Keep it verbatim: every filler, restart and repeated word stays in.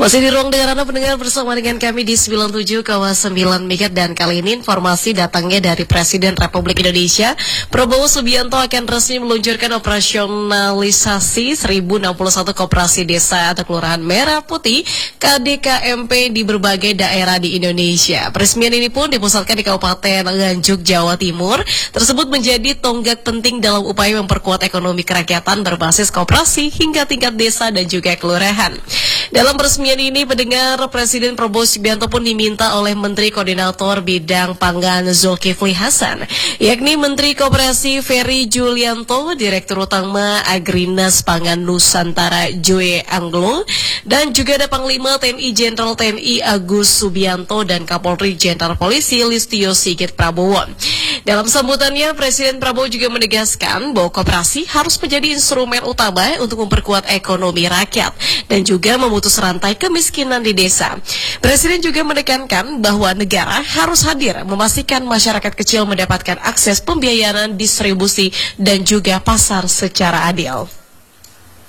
Masih di ruang dengar Anda pendengar bersama dengan kami di sembilan puluh tujuh koma sembilan MHz, dan kali ini informasi datangnya dari Presiden Republik Indonesia. Prabowo Subianto akan resmi meluncurkan operasionalisasi seribu enam puluh satu koperasi desa atau kelurahan merah putih K D K M P di berbagai daerah di Indonesia. Peresmian ini pun dipusatkan di Kabupaten Nganjuk, Jawa Timur. Tersebut menjadi tonggak penting dalam upaya memperkuat ekonomi kerakyatan berbasis koperasi hingga tingkat desa dan juga kelurahan. Dalam peresmian ini, pendengar, Presiden Prabowo Subianto pun diminta oleh Menteri Koordinator Bidang Pangan Zulkifli Hasan, yakni Menteri Koperasi Ferry Julianto, Direktur Utama Agrinas Pangan Nusantara Joe Anglo, dan juga ada Panglima T N I Jenderal T N I Agus Subianto dan Kapolri Jenderal Polisi Listio Sigit Prabowo. Dalam sambutannya, Presiden Prabowo juga menegaskan bahwa koperasi harus menjadi instrumen utama untuk memperkuat ekonomi rakyat dan juga memutus rantai kemiskinan di desa. Presiden juga menekankan bahwa negara harus hadir memastikan masyarakat kecil mendapatkan akses pembiayaan, distribusi, dan juga pasar secara adil.